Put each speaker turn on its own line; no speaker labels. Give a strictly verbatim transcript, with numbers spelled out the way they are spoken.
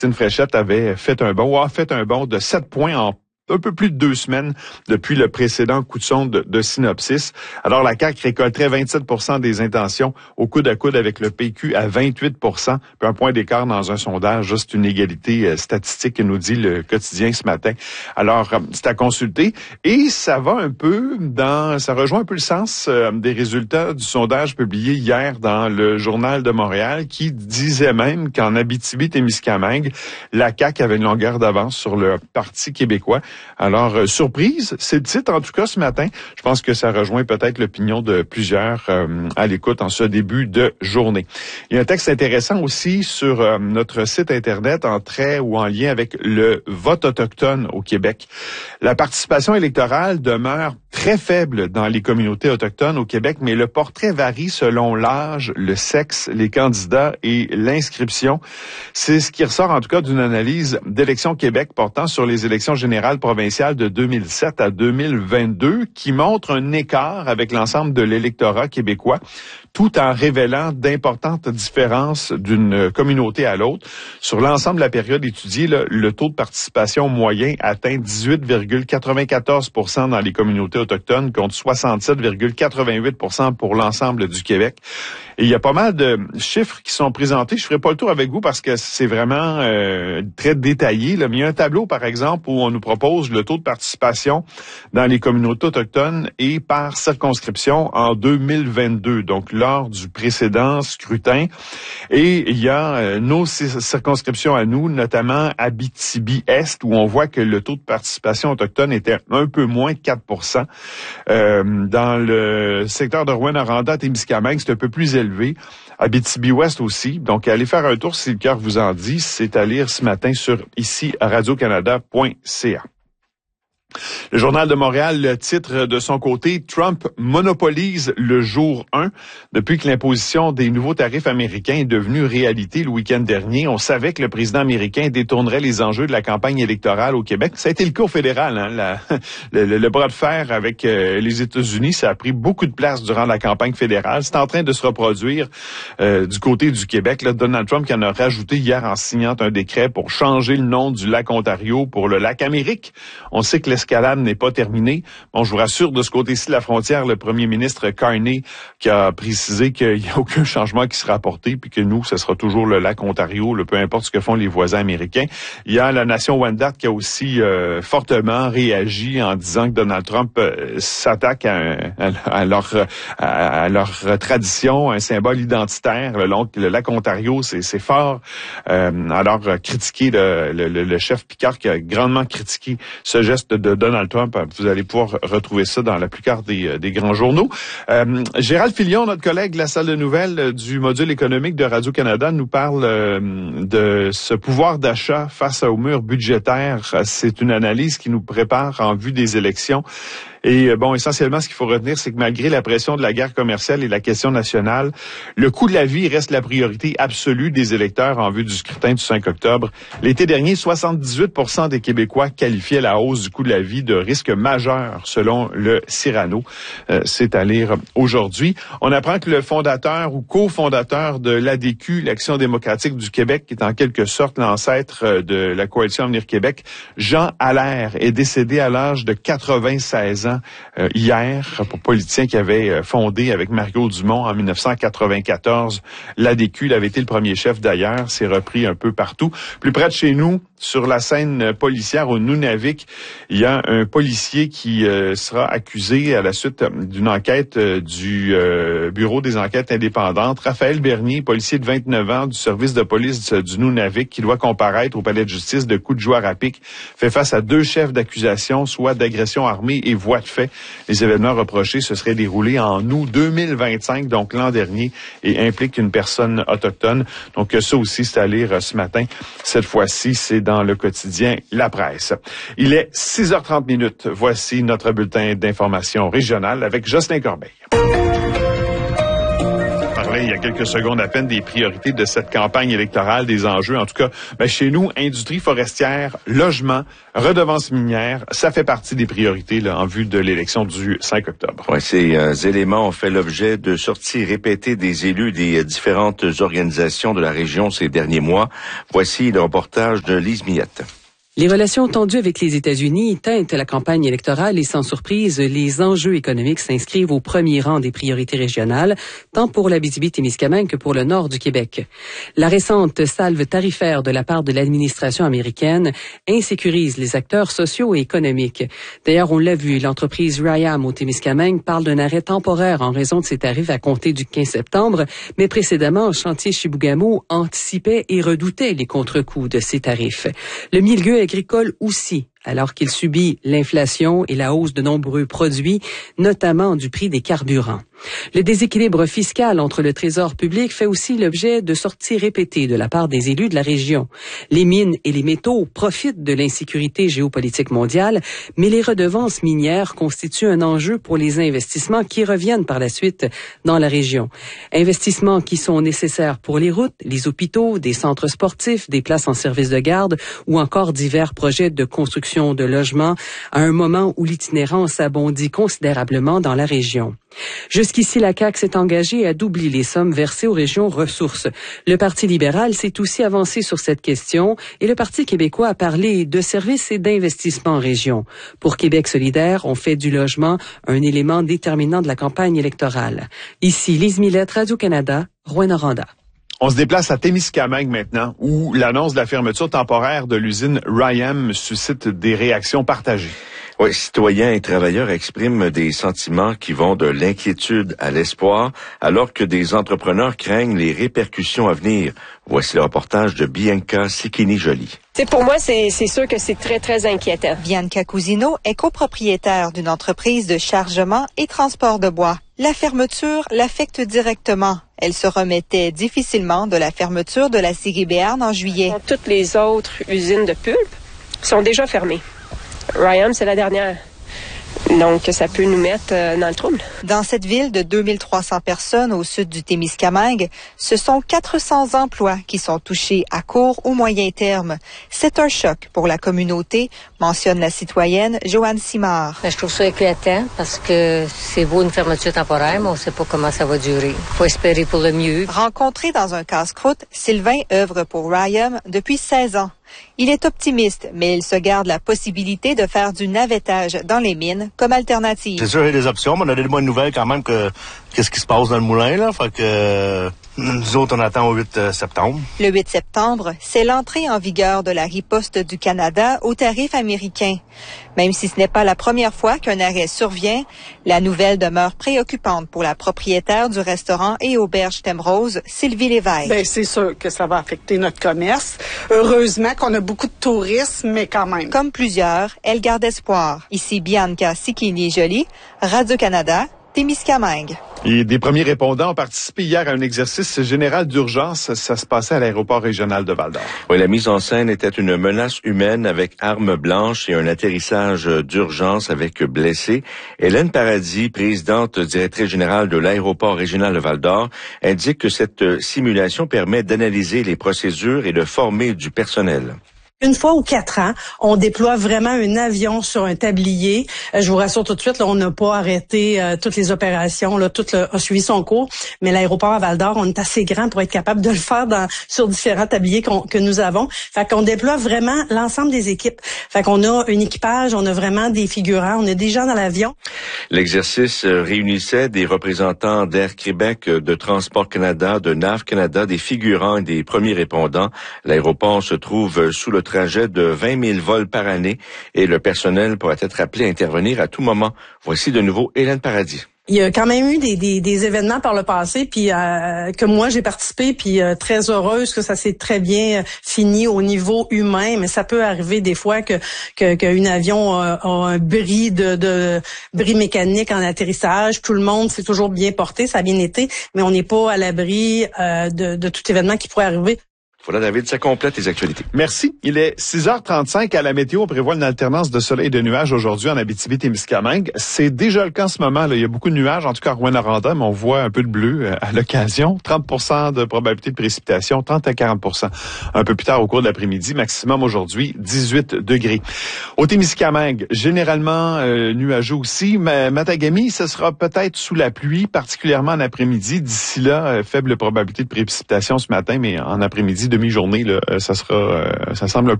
Christine Fréchette avait fait un bond, ou a fait un bond de sept points en un peu plus de deux semaines depuis le précédent coup de sonde de, de Synopsis. Alors, la C A Q récolterait vingt-sept pour cent des intentions au coude à coude avec le P Q à vingt-huit pour cent. Puis un point d'écart dans un sondage, juste une égalité euh, statistique que nous dit le quotidien ce matin. Alors, euh, c'est à consulter. Et ça va un peu dans, ça rejoint un peu le sens euh, des résultats du sondage publié hier dans le Journal de Montréal qui disait même qu'en Abitibi-Témiscamingue, la C A Q avait une longueur d'avance sur le Parti québécois. Alors, euh, surprise, c'est le titre en tout cas ce matin. Je pense que ça rejoint peut-être l'opinion de plusieurs euh, à l'écoute en ce début de journée. Il y a un texte intéressant aussi sur euh, notre site Internet en trait ou en lien avec le vote autochtone au Québec. La participation électorale demeure très faible dans les communautés autochtones au Québec, mais le portrait varie selon l'âge, le sexe, les candidats et l'inscription. C'est ce qui ressort en tout cas d'une analyse d'Élections Québec portant sur les élections générales provinciales de deux mille sept à deux mille vingt-deux qui montre un écart avec l'ensemble de l'électorat québécois, tout en révélant d'importantes différences d'une communauté à l'autre. Sur l'ensemble de la période étudiée, là, le taux de participation moyen atteint dix-huit virgule quatre-vingt-quatorze pour cent dans les communautés autochtones contre soixante-sept virgule quatre-vingt-huit pour cent pour l'ensemble du Québec. Et il y a pas mal de chiffres qui sont présentés. Je ferai pas le tour avec vous parce que c'est vraiment euh, très détaillé. Là. Mais il y a un tableau, par exemple, où on nous propose le taux de participation dans les communautés autochtones et par circonscription en deux mille vingt-deux, donc lors du précédent scrutin. Et il y a euh, nos circonscriptions à nous, notamment Abitibi-Est, où on voit que le taux de participation autochtone était un peu moins de quatre pour cent. Euh, dans le secteur de Rouyn-Noranda-Témiscamingue, c'est un peu plus élevé. Abitibi-Ouest aussi. Donc, allez faire un tour si le cœur vous en dit. C'est à lire ce matin sur ici radio canada point c a. Le Journal de Montréal, le titre de son côté, Trump monopolise le jour un. Depuis que l'imposition des nouveaux tarifs américains est devenue réalité le week-end dernier, on savait que le président américain détournerait les enjeux de la campagne électorale au Québec. Ça a été le cas au fédéral, hein, la, le, le bras de fer avec euh, les États-Unis, ça a pris beaucoup de place durant la campagne fédérale. C'est en train de se reproduire euh, du côté du Québec. Là, Donald Trump qui en a rajouté hier en signant un décret pour changer le nom du lac Ontario pour le lac Amérique. On sait que l'escalade n'est pas terminée. Bon, je vous rassure, de ce côté-ci de la frontière, le premier ministre Carney qui a précisé qu'il n'y a aucun changement qui sera apporté, puis que nous, ce sera toujours le lac Ontario, le, peu importe ce que font les voisins américains. Il y a la nation Wendat qui a aussi euh, fortement réagi en disant que Donald Trump euh, s'attaque à, à, à, leur, à, à leur tradition, un symbole identitaire. Le, le lac Ontario, c'est, c'est fort. Euh, alors, critiquer le, le, le chef Picard qui a grandement critiqué ce geste de Donald Trump. Vous allez pouvoir retrouver ça dans la plupart des, des grands journaux. Euh, Gérald Filion, notre collègue de la salle de nouvelles du module économique de Radio-Canada, nous parle euh, de ce pouvoir d'achat face au mur budgétaire. C'est une analyse qui nous prépare en vue des élections. Et bon, essentiellement, ce qu'il faut retenir, c'est que malgré la pression de la guerre commerciale et la question nationale, le coût de la vie reste la priorité absolue des électeurs en vue du scrutin du cinq octobre. L'été dernier, soixante-dix-huit pour cent des Québécois qualifiaient la hausse du coût de la vie de risque majeur, selon le Cyrano. Euh, c'est à lire aujourd'hui. On apprend que le fondateur ou cofondateur de l'A D Q, l'Action démocratique du Québec, qui est en quelque sorte l'ancêtre de la Coalition Avenir Québec, Jean Allaire, est décédé à l'âge de quatre-vingt-seize ans. Euh, hier, politicien qui avait fondé avec Mario Dumont en dix-neuf cent quatre-vingt-quatorze l'A D Q. Il avait été le premier chef d'ailleurs, c'est repris un peu partout. Plus près de chez nous, sur la scène policière au Nunavik, il y a un policier qui euh, sera accusé à la suite d'une enquête euh, du euh, Bureau des enquêtes indépendantes. Raphaël Bernier, policier de vingt-neuf ans du service de police du Nunavik, qui doit comparaître au palais de justice de Coups-de-Joie à pic, fait face à deux chefs d'accusation, soit d'agression armée et voie de fait. Les événements reprochés se seraient déroulés en août deux mille vingt-cinq, donc l'an dernier, et impliquent une personne autochtone. Donc ça aussi, c'est à lire ce matin. Cette fois-ci, c'est dans le quotidien La Presse. Il est six heures trente minutes. Voici notre bulletin d'information régionale avec Jocelyn Corbeil. Il y a quelques secondes à peine des priorités de cette campagne électorale, des enjeux. En tout cas, ben, chez nous, industrie forestière, logement, redevance minière, ça fait partie des priorités là, en vue de l'élection du cinq octobre.
Ouais, ces euh, éléments ont fait l'objet de sorties répétées des élus des euh, différentes organisations de la région ces derniers mois. Voici le reportage de Lise Millette.
Les relations tendues avec les États-Unis teintent la campagne électorale et sans surprise, les enjeux économiques s'inscrivent au premier rang des priorités régionales, tant pour l'Abitibi-Témiscamingue que pour le nord du Québec. La récente salve tarifaire de la part de l'administration américaine insécurise les acteurs sociaux et économiques. D'ailleurs, on l'a vu, l'entreprise Ryam au Témiscamingue parle d'un arrêt temporaire en raison de ses tarifs à compter du quinze septembre, mais précédemment, Chantier Chibougamau anticipait et redoutait les contre-coups de ces tarifs. Le milieu agricole aussi, alors qu'il subit l'inflation et la hausse de nombreux produits, notamment du prix des carburants. Le déséquilibre fiscal entre le Trésor public fait aussi l'objet de sorties répétées de la part des élus de la région. Les mines et les métaux profitent de l'insécurité géopolitique mondiale, mais les redevances minières constituent un enjeu pour les investissements qui reviennent par la suite dans la région. Investissements qui sont nécessaires pour les routes, les hôpitaux, des centres sportifs, des places en service de garde ou encore divers projets de construction de logements à un moment où l'itinérance abondit considérablement dans la région. Jusqu'ici, la C A Q s'est engagée à doubler les sommes versées aux régions ressources. Le Parti libéral s'est aussi avancé sur cette question et le Parti québécois a parlé de services et d'investissements en région. Pour Québec solidaire, on fait du logement un élément déterminant de la campagne électorale. Ici, Lise Millette, Radio-Canada, Rouyn-Noranda.
On se déplace à Témiscamingue maintenant, où l'annonce de la fermeture temporaire de l'usine Ryam suscite des réactions partagées.
Oui, citoyens et travailleurs expriment des sentiments qui vont de l'inquiétude à l'espoir, alors que des entrepreneurs craignent les répercussions à venir. Voici le reportage de Bianca Sicchini-Joly.
C'est pour moi, c'est, c'est sûr que c'est très, très inquiétant.
Bianca Cousino est copropriétaire d'une entreprise de chargement et transport de bois. La fermeture l'affecte directement. Elle se remettait difficilement de la fermeture de la scierie Béarn en juillet.
Toutes les autres usines de pulpe sont déjà fermées. Ryam, c'est la dernière. Donc, ça peut nous mettre euh, dans le trouble.
Dans cette ville de deux mille trois cents personnes au sud du Témiscamingue, ce sont quatre cents emplois qui sont touchés à court ou moyen terme. C'est un choc pour la communauté, mentionne la citoyenne Joanne Simard.
Je trouve ça inquiétant parce que c'est beau une fermeture temporaire, mais on ne sait pas comment ça va durer. Il faut espérer pour le mieux.
Rencontré dans un casse-croûte, Sylvain œuvre pour Ryam depuis seize ans. Il est optimiste, mais il se garde la possibilité de faire du navettage dans les mines comme alternative.
C'est sûr, il y a des options, mais on a des bonnes nouvelles quand même que qu'est-ce qui se passe dans le moulin, là. Fait que euh, nous autres, on attend au huit septembre.
Le huit septembre, c'est l'entrée en vigueur de la riposte du Canada aux tarifs américains. Même si ce n'est pas la première fois qu'un arrêt survient, la nouvelle demeure préoccupante pour la propriétaire du restaurant et auberge Thème Rose, Sylvie Lévesque.
Bien, c'est sûr que ça va affecter notre commerce. Heureusement qu'on a beaucoup de tourisme, mais quand même.
Comme plusieurs, elle garde espoir. Ici Bianca Sicchini-Joly, Radio-Canada, Témiscamingue.
Et des premiers répondants ont participé hier à un exercice général d'urgence. Ça se passait à l'aéroport régional de Val-d'Or.
Oui, la mise en scène était une menace humaine avec armes blanches et un atterrissage d'urgence avec blessés. Hélène Paradis, présidente directrice générale de l'aéroport régional de Val-d'Or, indique que cette simulation permet d'analyser les procédures et de former du personnel.
Une fois ou quatre ans, on déploie vraiment un avion sur un tablier. Euh, je vous rassure tout de suite, là, on n'a pas arrêté euh, toutes les opérations, là, tout le, a suivi son cours. Mais l'aéroport à Val-d'Or, on est assez grand pour être capable de le faire dans, sur différents tabliers qu'on, que nous avons. Fait qu'on déploie vraiment l'ensemble des équipes. Fait qu'on a un équipage, on a vraiment des figurants, on a des gens dans l'avion.
L'exercice réunissait des représentants d'Air Québec, de Transport Canada, de N A V Canada, des figurants et des premiers répondants. L'aéroport se trouve sous le trajet de vingt mille vols par année et le personnel pourrait être appelé à intervenir à tout moment. Voici de nouveau Hélène Paradis.
Il y a quand même eu des, des, des événements par le passé, puis euh, que moi j'ai participé, puis euh, très heureuse que ça s'est très bien fini au niveau humain, mais ça peut arriver des fois que que qu'un avion a, a un bris de, de bris mécanique en atterrissage. Tout le monde s'est toujours bien porté, ça a bien été, mais on n'est pas à l'abri euh, de, de tout événement qui pourrait arriver.
Voilà, David, ça complète les actualités.
Merci. Il est six heures trente-cinq à la météo. On prévoit une alternance de soleil et de nuages aujourd'hui en Abitibi-Témiscamingue. C'est déjà le cas en ce moment. Là. Il y a beaucoup de nuages, en tout cas à Rouyn-Noranda, mais on voit un peu de bleu à l'occasion. trente pour cent de probabilité de précipitation, trente à quarante pour cent un peu plus tard au cours de l'après-midi. Maximum aujourd'hui, dix-huit degrés. Au Témiscamingue, généralement euh, nuageux aussi. Matagami, ce sera peut-être sous la pluie, particulièrement en après-midi. D'ici là, euh, faible probabilité de précipitation ce matin, mais en après-midi, demi-journée, là, ça sera, euh, ça semble un peu